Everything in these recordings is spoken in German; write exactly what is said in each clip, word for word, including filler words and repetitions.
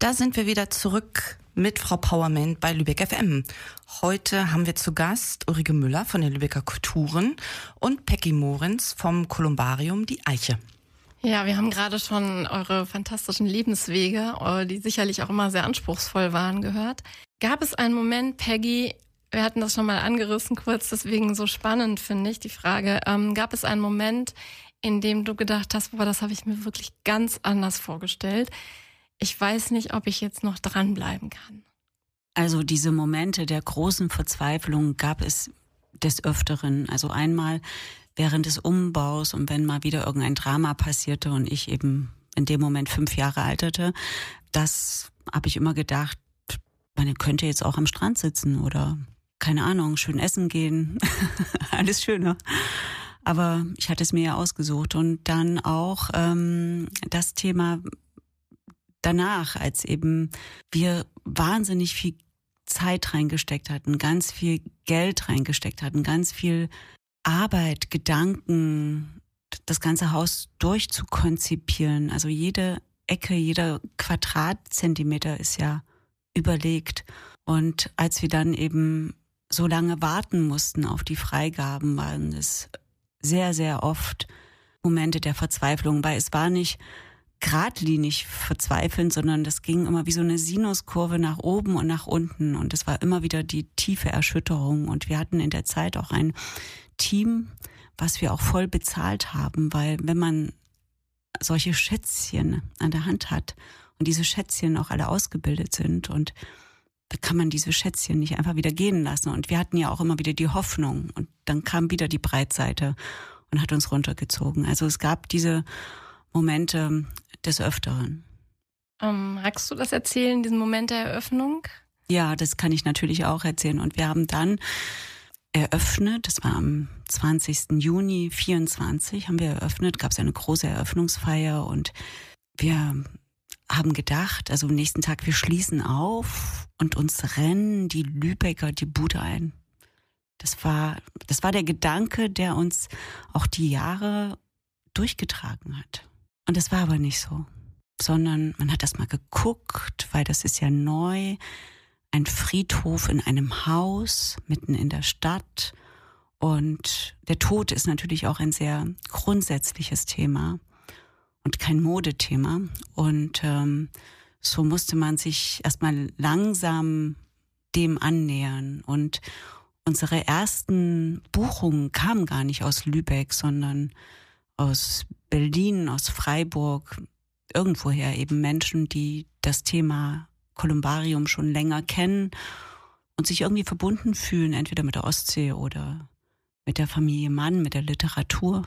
Da sind wir wieder zurück mit Frau Pauermann bei Lübeck F M. Heute haben wir zu Gast Ulrike Müller von den Lübecker Kulturen und Peggy Morenz vom Kolumbarium Die Eiche. Ja, wir haben gerade schon eure fantastischen Lebenswege, die sicherlich auch immer sehr anspruchsvoll waren, gehört. Gab es einen Moment, Peggy, wir hatten das schon mal angerissen kurz, deswegen so spannend finde ich die Frage, ähm, gab es einen Moment, in dem du gedacht hast, boah, das habe ich mir wirklich ganz anders vorgestellt. Ich weiß nicht, ob ich jetzt noch dranbleiben kann. Also diese Momente der großen Verzweiflung gab es des Öfteren. Also einmal während des Umbaus und wenn mal wieder irgendein Drama passierte und ich eben in dem Moment fünf Jahre alterte, das habe ich immer gedacht, man könnte jetzt auch am Strand sitzen oder, keine Ahnung, schön essen gehen, alles Schöne. Aber ich hatte es mir ja ausgesucht. Und dann auch ähm, das Thema danach, als eben wir wahnsinnig viel Zeit reingesteckt hatten, ganz viel Geld reingesteckt hatten, ganz viel Arbeit, Gedanken, das ganze Haus durchzukonzipieren. Also jede Ecke, jeder Quadratzentimeter ist ja überlegt. Und als wir dann eben so lange warten mussten auf die Freigaben, waren es sehr, sehr oft Momente der Verzweiflung, weil es war nicht geradlinig verzweifelnd, sondern das ging immer wie so eine Sinuskurve nach oben und nach unten und es war immer wieder die tiefe Erschütterung und wir hatten in der Zeit auch ein Team, was wir auch voll bezahlt haben, weil wenn man solche Schätzchen an der Hand hat und diese Schätzchen auch alle ausgebildet sind und da kann man diese Schätzchen nicht einfach wieder gehen lassen und wir hatten ja auch immer wieder die Hoffnung und dann kam wieder die Breitseite und hat uns runtergezogen. Also es gab diese Momente des Öfteren. Ähm, magst du das erzählen, diesen Moment der Eröffnung? Ja, das kann ich natürlich auch erzählen. Und wir haben dann eröffnet, das war am zwanzigsten Juni vierundzwanzig, haben wir eröffnet, gab es eine große Eröffnungsfeier und wir haben gedacht, also am nächsten Tag, wir schließen auf und uns rennen die Lübecker die Bude ein. Das war, das war der Gedanke, der uns auch die Jahre durchgetragen hat. Und das war aber nicht so, sondern man hat das mal geguckt, weil das ist ja neu, ein Friedhof in einem Haus mitten in der Stadt und der Tod ist natürlich auch ein sehr grundsätzliches Thema und kein Modethema und ähm, so musste man sich erstmal langsam dem annähern und unsere ersten Buchungen kamen gar nicht aus Lübeck, sondern aus Berlin, aus Freiburg, irgendwoher eben Menschen, die das Thema Kolumbarium schon länger kennen und sich irgendwie verbunden fühlen, entweder mit der Ostsee oder mit der Familie Mann, mit der Literatur.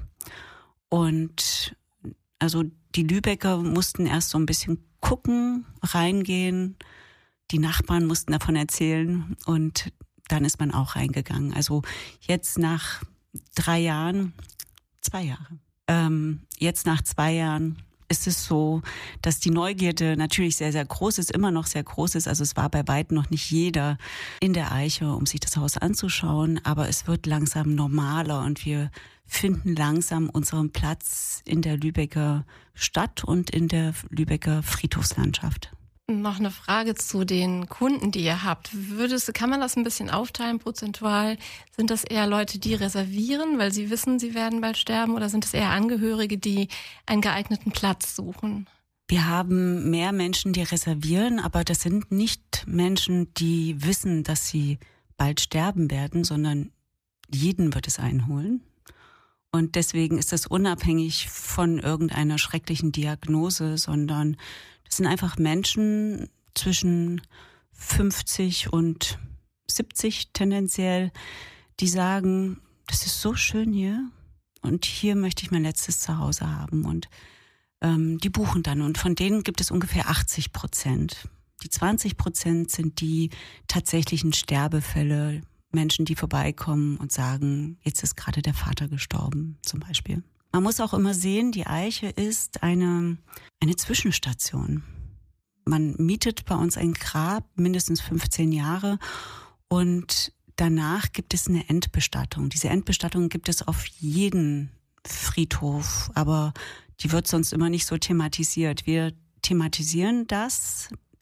Und also die Lübecker mussten erst so ein bisschen gucken, reingehen, die Nachbarn mussten davon erzählen und dann ist man auch reingegangen. Also jetzt nach drei Jahren, zwei Jahre, ähm, jetzt nach zwei Jahren ist es so, dass die Neugierde natürlich sehr, sehr groß ist, immer noch sehr groß ist. Also es war bei weitem noch nicht jeder in der Eiche, um sich das Haus anzuschauen, aber es wird langsam normaler und wir finden langsam unseren Platz in der Lübecker Stadt und in der Lübecker Friedhofslandschaft. Noch eine Frage zu den Kunden, die ihr habt. Würdest, kann man das ein bisschen aufteilen prozentual? Sind das eher Leute, die reservieren, weil sie wissen, sie werden bald sterben, oder sind es eher Angehörige, die einen geeigneten Platz suchen? Wir haben mehr Menschen, die reservieren, aber das sind nicht Menschen, die wissen, dass sie bald sterben werden, sondern jeden wird es einholen. Und deswegen ist das unabhängig von irgendeiner schrecklichen Diagnose, sondern das sind einfach Menschen zwischen fünfzig und siebzig tendenziell, die sagen, das ist so schön hier und hier möchte ich mein letztes Zuhause haben. Und ähm, die buchen dann und von denen gibt es ungefähr achtzig Prozent. Die zwanzig Prozent sind die tatsächlichen Sterbefälle, Menschen, die vorbeikommen und sagen, jetzt ist gerade der Vater gestorben zum Beispiel. Man muss auch immer sehen, die Eiche ist eine, eine Zwischenstation. Man mietet bei uns ein Grab, mindestens fünfzehn Jahre, und danach gibt es eine Endbestattung. Diese Endbestattung gibt es auf jeden Friedhof, aber die wird sonst immer nicht so thematisiert. Wir thematisieren das,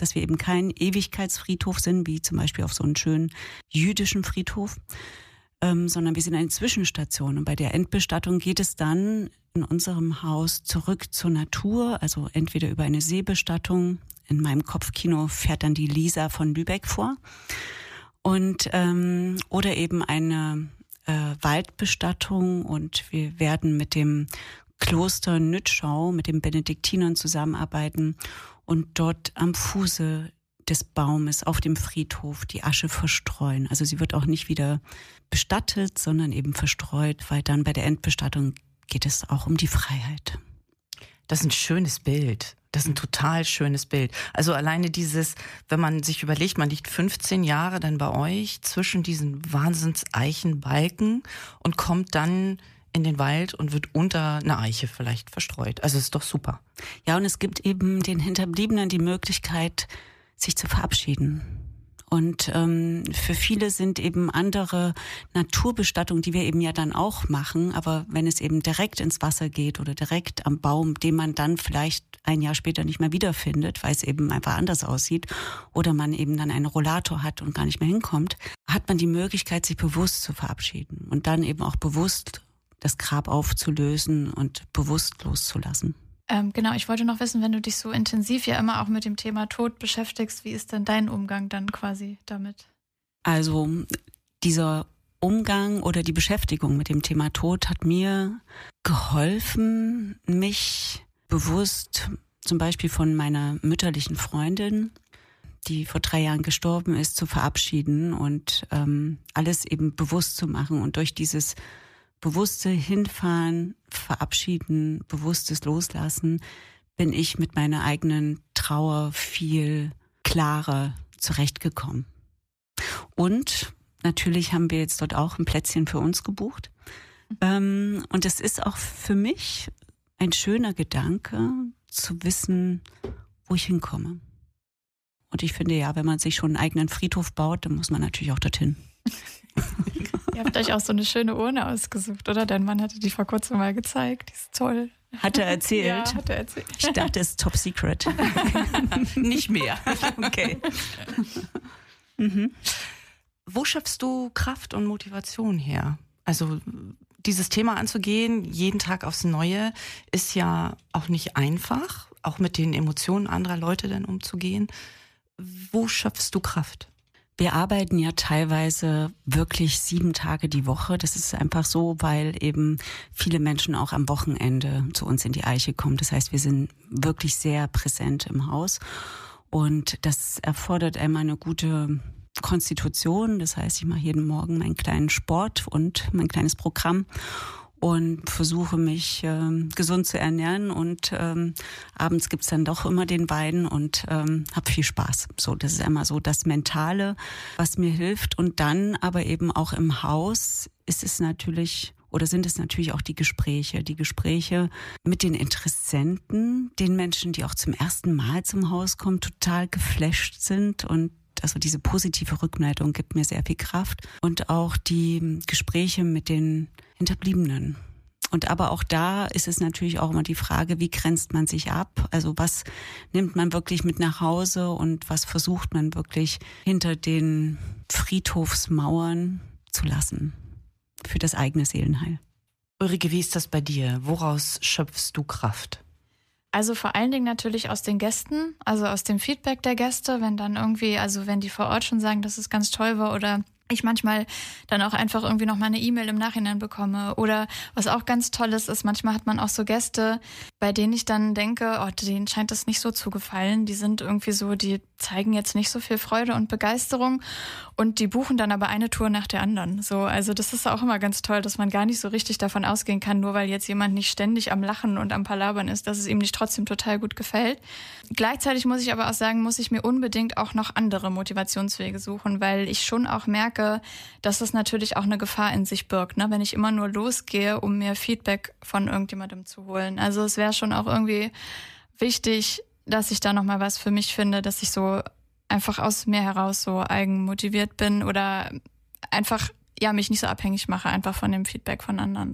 dass wir eben kein Ewigkeitsfriedhof sind, wie zum Beispiel auf so einem schönen jüdischen Friedhof, ähm, sondern wir sind eine Zwischenstation. Und bei der Endbestattung geht es dann in unserem Haus zurück zur Natur, also entweder über eine Seebestattung. In meinem Kopfkino fährt dann die Lisa von Lübeck vor. Und ähm, oder eben eine äh, Waldbestattung, und wir werden mit dem Kloster Nützschau, mit den Benediktinern zusammenarbeiten und dort am Fuße des Baumes auf dem Friedhof die Asche verstreuen. Also sie wird auch nicht wieder bestattet, sondern eben verstreut, weil dann bei der Endbestattung geht es auch um die Freiheit. Das ist ein schönes Bild. Das ist ein total schönes Bild. Also alleine dieses, wenn man sich überlegt, man liegt fünfzehn Jahre dann bei euch zwischen diesen Wahnsinns-Eichenbalken und kommt dann in den Wald und wird unter einer Eiche vielleicht verstreut. Also ist doch super. Ja, und es gibt eben den Hinterbliebenen die Möglichkeit, sich zu verabschieden. Und ähm, für viele sind eben andere Naturbestattungen, die wir eben ja dann auch machen, aber wenn es eben direkt ins Wasser geht oder direkt am Baum, den man dann vielleicht ein Jahr später nicht mehr wiederfindet, weil es eben einfach anders aussieht, oder man eben dann einen Rollator hat und gar nicht mehr hinkommt, hat man die Möglichkeit, sich bewusst zu verabschieden und dann eben auch bewusst das Grab aufzulösen und bewusst loszulassen. Ähm, genau, ich wollte noch wissen, wenn du dich so intensiv ja immer auch mit dem Thema Tod beschäftigst, wie ist denn dein Umgang dann quasi damit? Also dieser Umgang oder die Beschäftigung mit dem Thema Tod hat mir geholfen, mich bewusst zum Beispiel von meiner mütterlichen Freundin, die vor drei Jahren gestorben ist, zu verabschieden und ähm, alles eben bewusst zu machen. Und durch dieses bewusste Hinfahren, Verabschieden, bewusstes Loslassen, bin ich mit meiner eigenen Trauer viel klarer zurechtgekommen. Und natürlich haben wir jetzt dort auch ein Plätzchen für uns gebucht. Ähm, und es ist auch für mich ein schöner Gedanke, zu wissen, wo ich hinkomme. Und ich finde ja, wenn man sich schon einen eigenen Friedhof baut, dann muss man natürlich auch dorthin. Ihr habt euch auch so eine schöne Urne ausgesucht, oder? Dein Mann hatte die vor kurzem mal gezeigt. Die ist toll. Hat er erzählt? Ja, hat er erzählt. Ich dachte, es ist top secret. Nicht mehr. Okay. Mhm. Wo schöpfst du Kraft und Motivation her? Also dieses Thema anzugehen, jeden Tag aufs Neue, ist ja auch nicht einfach, auch mit den Emotionen anderer Leute dann umzugehen. Wo schöpfst du Kraft? Wir arbeiten ja teilweise wirklich sieben Tage die Woche. Das ist einfach so, weil eben viele Menschen auch am Wochenende zu uns in die Eiche kommen. Das heißt, wir sind wirklich sehr präsent im Haus. Und das erfordert einmal eine gute Konstitution. Das heißt, ich mache jeden Morgen meinen kleinen Sport und mein kleines Programm und versuche mich ähm, gesund zu ernähren, und ähm, abends gibt's dann doch immer den Wein und ähm, habe viel Spaß. So, das ist einmal so das Mentale, was mir hilft. Und dann aber eben auch im Haus ist es natürlich oder sind es natürlich auch die Gespräche, die Gespräche mit den Interessenten, den Menschen, die auch zum ersten Mal zum Haus kommen, total geflasht sind, und also diese positive Rückmeldung gibt mir sehr viel Kraft, und auch die Gespräche mit den Hinterbliebenen. Und aber auch da ist es natürlich auch immer die Frage, wie grenzt man sich ab? Also was nimmt man wirklich mit nach Hause und was versucht man wirklich hinter den Friedhofsmauern zu lassen für das eigene Seelenheil? Ulrike, wie ist das bei dir? Woraus schöpfst du Kraft? Also vor allen Dingen natürlich aus den Gästen, also aus dem Feedback der Gäste, wenn dann irgendwie, also wenn die vor Ort schon sagen, dass es ganz toll war, oder ich manchmal dann auch einfach irgendwie noch mal eine E-Mail im Nachhinein bekomme. Oder was auch ganz toll ist, ist, manchmal hat man auch so Gäste, bei denen ich dann denke, oh, denen scheint das nicht so zu gefallen. Die sind irgendwie so, die zeigen jetzt nicht so viel Freude und Begeisterung, und die buchen dann aber eine Tour nach der anderen. So, also das ist auch immer ganz toll, dass man gar nicht so richtig davon ausgehen kann, nur weil jetzt jemand nicht ständig am Lachen und am Palabern ist, dass es ihm nicht trotzdem total gut gefällt. Gleichzeitig muss ich aber auch sagen, muss ich mir unbedingt auch noch andere Motivationswege suchen, weil ich schon auch merke, dass das natürlich auch eine Gefahr in sich birgt, ne? Wenn ich immer nur losgehe, um mir Feedback von irgendjemandem zu holen. Also es wäre schon auch irgendwie wichtig, dass ich da nochmal was für mich finde, dass ich so einfach aus mir heraus so eigenmotiviert bin oder einfach ja mich nicht so abhängig mache einfach von dem Feedback von anderen so.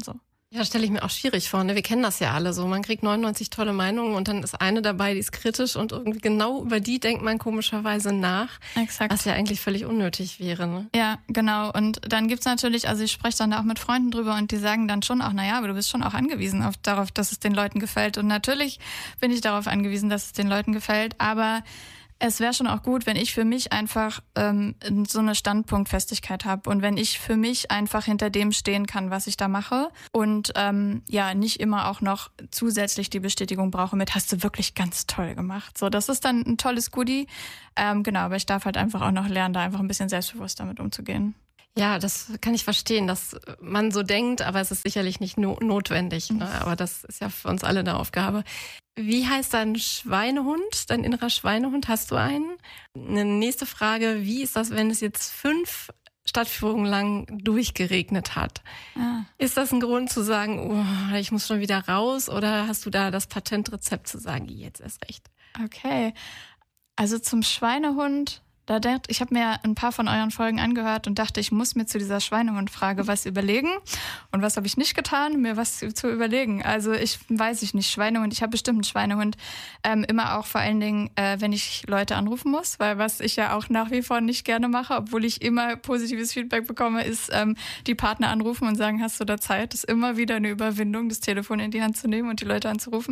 Ja, stelle ich mir auch schwierig vor. Ne? Wir kennen das ja alle so. Man kriegt neunundneunzig tolle Meinungen und dann ist eine dabei, die ist kritisch und irgendwie genau über die denkt man komischerweise nach. Exakt. Was ja eigentlich völlig unnötig wäre. Ne? Ja, genau. Und dann gibt's natürlich, also ich spreche dann auch mit Freunden drüber und die sagen dann schon auch, naja, aber du bist schon auch angewiesen auf, darauf, dass es den Leuten gefällt. Und natürlich bin ich darauf angewiesen, dass es den Leuten gefällt, aber es wäre schon auch gut, wenn ich für mich einfach ähm, so eine Standpunktfestigkeit habe und wenn ich für mich einfach hinter dem stehen kann, was ich da mache und ähm, ja nicht immer auch noch zusätzlich die Bestätigung brauche mit, hast du wirklich ganz toll gemacht. So, das ist dann ein tolles Goodie. Ähm, genau, aber ich darf halt einfach auch noch lernen, da einfach ein bisschen selbstbewusst damit umzugehen. Ja, das kann ich verstehen, dass man so denkt, aber es ist sicherlich nicht no- notwendig. Ne? Aber das ist ja für uns alle eine Aufgabe. Wie heißt dein Schweinehund, dein innerer Schweinehund? Hast du einen? Eine nächste Frage, wie ist das, wenn es jetzt fünf Stadtführungen lang durchgeregnet hat? Ah. Ist das ein Grund zu sagen, oh, ich muss schon wieder raus? Oder hast du da das Patentrezept zu sagen, jetzt erst recht? Okay, also zum Schweinehund... Da denkt, ich habe mir ein paar von euren Folgen angehört und dachte, ich muss mir zu dieser Schweinehund-Frage was überlegen. Und was habe ich nicht getan? Mir was zu überlegen. Also ich weiß ich nicht, Schweinehund, ich habe bestimmt einen Schweinehund. Ähm, immer auch vor allen Dingen, äh, wenn ich Leute anrufen muss, weil was ich ja auch nach wie vor nicht gerne mache, obwohl ich immer positives Feedback bekomme, ist ähm, die Partner anrufen und sagen, hast du da Zeit? Das ist immer wieder eine Überwindung, das Telefon in die Hand zu nehmen und die Leute anzurufen.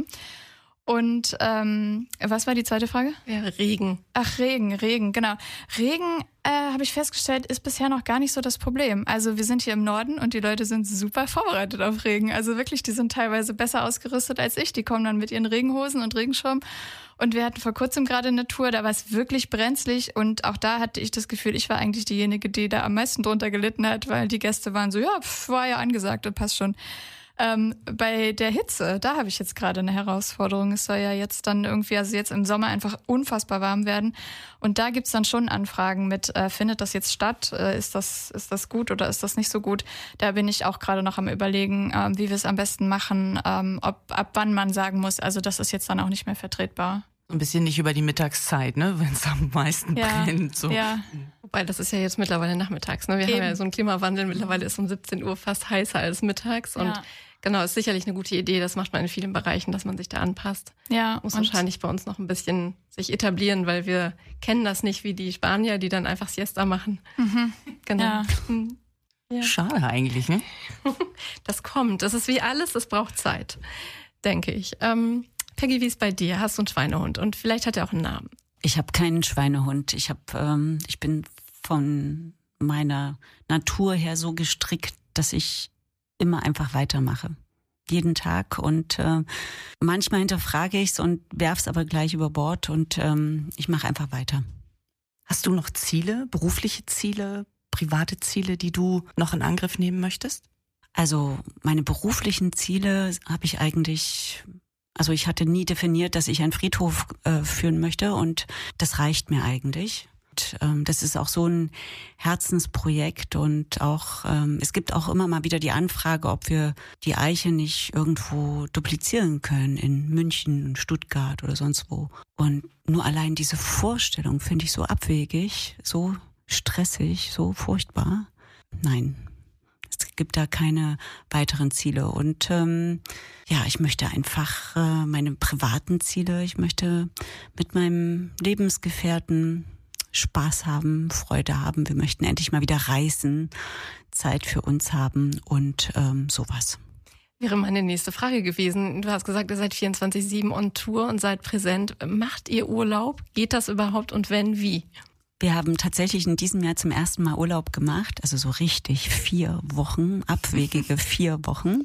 Und ähm, was war die zweite Frage? Ja, Regen. Ach, Regen, Regen, genau. Regen, äh, habe ich festgestellt, ist bisher noch gar nicht so das Problem. Also wir sind hier im Norden und die Leute sind super vorbereitet auf Regen. Also wirklich, die sind teilweise besser ausgerüstet als ich. Die kommen dann mit ihren Regenhosen und Regenschirm. Und wir hatten vor kurzem gerade eine Tour, da war es wirklich brenzlig. Und auch da hatte ich das Gefühl, ich war eigentlich diejenige, die da am meisten drunter gelitten hat, weil die Gäste waren so, ja, pf, war ja angesagt und passt schon. Ähm, bei der Hitze, da habe ich jetzt gerade eine Herausforderung. Es soll ja jetzt dann irgendwie, also jetzt im Sommer einfach unfassbar warm werden. Und da gibt's dann schon Anfragen mit, äh, findet das jetzt statt? Äh, ist das, ist das gut oder ist das nicht so gut? Da bin ich auch gerade noch am Überlegen, ähm, wie wir es am besten machen, ähm, ob ab wann man sagen muss, also das ist jetzt dann auch nicht mehr vertretbar. Ein bisschen nicht über die Mittagszeit, ne, wenn es am meisten ja, brennt. So. Ja. Wobei, das ist ja jetzt mittlerweile nachmittags. Ne? Wir Eben. haben ja so einen Klimawandel. Mittlerweile ist um siebzehn Uhr fast heißer als mittags. Und ja. genau, ist sicherlich eine gute Idee. Das macht man in vielen Bereichen, dass man sich da anpasst. Ja. Muss wahrscheinlich bei uns noch ein bisschen sich etablieren, weil wir kennen das nicht wie die Spanier, die dann einfach Siesta machen. Mhm. Genau. Ja. Ja. Schade eigentlich, ne? Das kommt. Das ist wie alles, das braucht Zeit, denke ich. Ähm, Peggy, wie ist bei dir? Hast du einen Schweinehund? Und vielleicht hat er auch einen Namen. Ich habe keinen Schweinehund. Ich habe, ähm, ich bin von meiner Natur her so gestrickt, dass ich immer einfach weitermache. Jeden Tag. Und äh, manchmal hinterfrage ich es und werfe es aber gleich über Bord und ähm, ich mache einfach weiter. Hast du noch Ziele, berufliche Ziele, private Ziele, die du noch in Angriff nehmen möchtest? Also meine beruflichen Ziele habe ich eigentlich... Also ich hatte nie definiert, dass ich einen Friedhof äh, führen möchte und das reicht mir eigentlich. Und, ähm, das ist auch so ein Herzensprojekt und auch ähm, es gibt auch immer mal wieder die Anfrage, ob wir die Eiche nicht irgendwo duplizieren können in München, Stuttgart oder sonst wo. Und nur allein diese Vorstellung finde ich so abwegig, so stressig, so furchtbar. Nein. Es gibt da keine weiteren Ziele und ähm, ja, ich möchte einfach äh, meine privaten Ziele, ich möchte mit meinem Lebensgefährten Spaß haben, Freude haben, wir möchten endlich mal wieder reisen, Zeit für uns haben und ähm, sowas. Wäre meine nächste Frage gewesen. Du hast gesagt, ihr seid vierundzwanzig sieben on Tour und seid präsent. Macht ihr Urlaub? Geht das überhaupt und wenn, wie? Wir haben tatsächlich in diesem Jahr zum ersten Mal Urlaub gemacht, also so richtig vier Wochen, abwegige vier Wochen.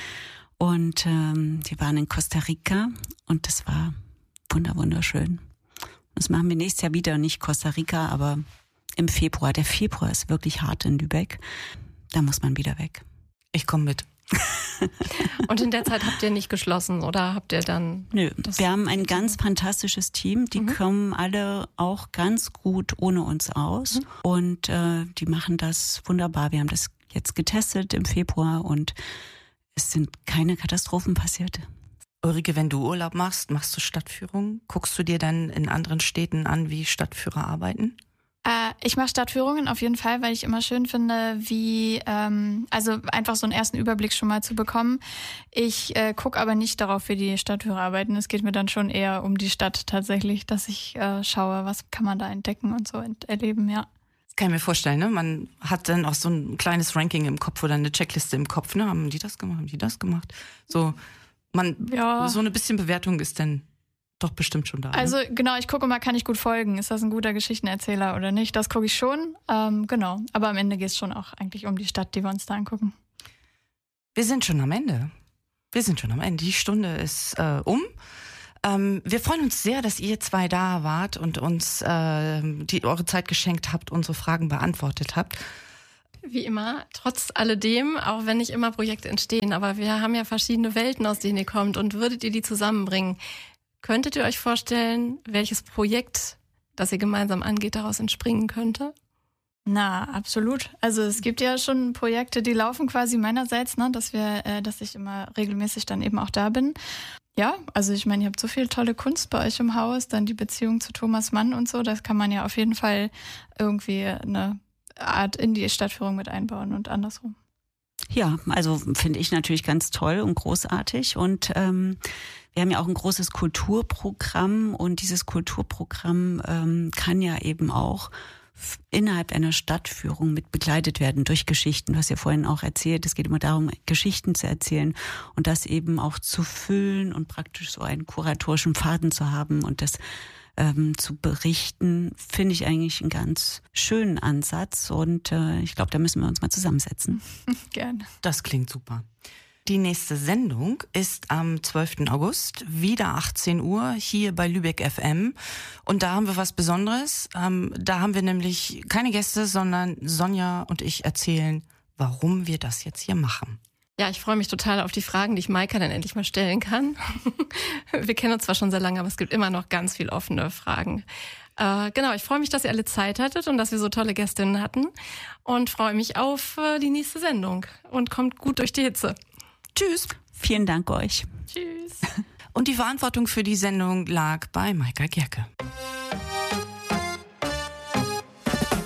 Und ähm, wir waren in Costa Rica und das war wunder wunderschön. Das machen wir nächstes Jahr wieder, nicht Costa Rica, aber im Februar. Der Februar ist wirklich hart in Lübeck. Da muss man wieder weg. Ich komme mit. Und in der Zeit habt ihr nicht geschlossen oder habt ihr dann... Nö, wir haben ein ganz fantastisches Team. Die mhm. kommen alle auch ganz gut ohne uns aus. Mhm. Und äh, die machen das wunderbar. Wir haben das jetzt getestet im Februar und es sind keine Katastrophen passiert. Ulrike, wenn du Urlaub machst, machst du Stadtführungen? Guckst du dir dann in anderen Städten an, wie Stadtführer arbeiten? Äh, ich mache Stadtführungen auf jeden Fall, weil ich immer schön finde, wie, ähm, also einfach so einen ersten Überblick schon mal zu bekommen. Ich äh, gucke aber nicht darauf, wie die Stadtführer arbeiten. Es geht mir dann schon eher um die Stadt tatsächlich, dass ich äh, schaue, was kann man da entdecken und so ent- erleben, ja. Das kann ich mir vorstellen, ne? Man hat dann auch so ein kleines Ranking im Kopf oder eine Checkliste im Kopf, ne? Haben die das gemacht, haben die das gemacht? So, man, Ja. so eine bisschen Bewertung ist dann doch bestimmt schon da. Ne? Also genau, ich gucke mal, kann ich gut folgen? Ist das ein guter Geschichtenerzähler oder nicht? Das gucke ich schon, ähm, genau. Aber am Ende geht es schon auch eigentlich um die Stadt, die wir uns da angucken. Wir sind schon am Ende. Wir sind schon am Ende. Die Stunde ist äh, um. Ähm, wir freuen uns sehr, dass ihr zwei da wart und uns äh, die, eure Zeit geschenkt habt, unsere Fragen beantwortet habt. Wie immer, trotz alledem, auch wenn nicht immer Projekte entstehen, aber wir haben ja verschiedene Welten, aus denen ihr kommt, und würdet ihr die zusammenbringen? Könntet ihr euch vorstellen, welches Projekt, das ihr gemeinsam angeht, daraus entspringen könnte? Na, absolut. Also es gibt ja schon Projekte, die laufen quasi meinerseits, ne, dass wir, äh, dass ich immer regelmäßig dann eben auch da bin. Ja, also ich meine, ihr habt so viel tolle Kunst bei euch im Haus, dann die Beziehung zu Thomas Mann und so, das kann man ja auf jeden Fall irgendwie eine Art in die Stadtführung mit einbauen und andersrum. Ja, also finde ich natürlich ganz toll und großartig, und ähm, wir haben ja auch ein großes Kulturprogramm, und dieses Kulturprogramm ähm, kann ja eben auch f- innerhalb einer Stadtführung mit begleitet werden durch Geschichten. Du hast ja vorhin auch erzählt, es geht immer darum, Geschichten zu erzählen und das eben auch zu füllen und praktisch so einen kuratorischen Faden zu haben und das ähm, zu berichten, finde ich eigentlich einen ganz schönen Ansatz, und äh, ich glaube, da müssen wir uns mal zusammensetzen. Gerne. Das klingt super. Die nächste Sendung ist am zwölften August, wieder achtzehn Uhr, hier bei Lübeck F M. Und da haben wir was Besonderes. Ähm, da haben wir nämlich keine Gäste, sondern Sonja und ich erzählen, warum wir das jetzt hier machen. Ja, ich freue mich total auf die Fragen, die ich Maika dann endlich mal stellen kann. Wir kennen uns zwar schon sehr lange, aber es gibt immer noch ganz viel offene Fragen. Äh, genau, ich freue mich, dass ihr alle Zeit hattet und dass wir so tolle Gästinnen hatten. Und freue mich auf äh, die nächste Sendung. Und kommt gut durch die Hitze. Tschüss. Vielen Dank euch. Tschüss. Und die Verantwortung für die Sendung lag bei Maika Gerke.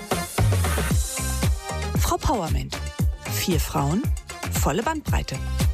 Frau Powerment. Vier Frauen, volle Bandbreite.